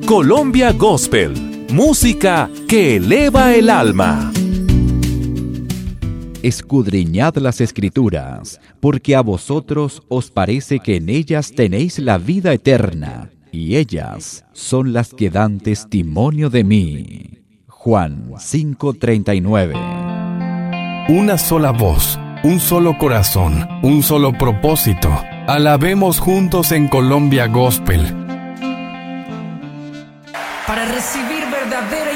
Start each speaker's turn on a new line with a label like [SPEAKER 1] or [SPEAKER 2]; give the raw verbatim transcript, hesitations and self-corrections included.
[SPEAKER 1] Colombia Gospel, música que eleva el alma.
[SPEAKER 2] Escudriñad las Escrituras, porque a vosotros os parece que en ellas tenéis la vida eterna, y ellas son las que dan testimonio de mí. Juan cinco treinta y nueve.
[SPEAKER 3] Una sola voz, un solo corazón, un solo propósito. Alabemos juntos en Colombia Gospel.
[SPEAKER 4] Para recibir verdadera